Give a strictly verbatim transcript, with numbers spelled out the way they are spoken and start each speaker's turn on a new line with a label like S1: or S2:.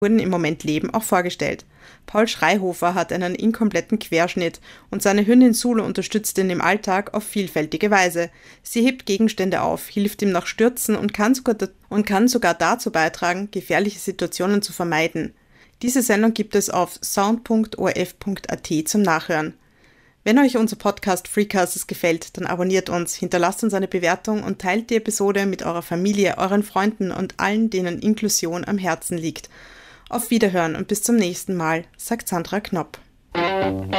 S1: wurden im Moment leben, auch vorgestellt. Paul Schreihofer hat einen inkompletten Querschnitt und seine Hündin Sulu unterstützt ihn im Alltag auf vielfältige Weise. Sie hebt Gegenstände auf, hilft ihm nach Stürzen und kann sogar, und kann sogar dazu beitragen, gefährliche Situationen zu vermeiden. Diese Sendung gibt es auf sound punkt o r f punkt a t zum Nachhören. Wenn euch unser Podcast Freecasters gefällt, dann abonniert uns, hinterlasst uns eine Bewertung und teilt die Episode mit eurer Familie, euren Freunden und allen, denen Inklusion am Herzen liegt. Auf Wiederhören und bis zum nächsten Mal, sagt Sandra Knopp.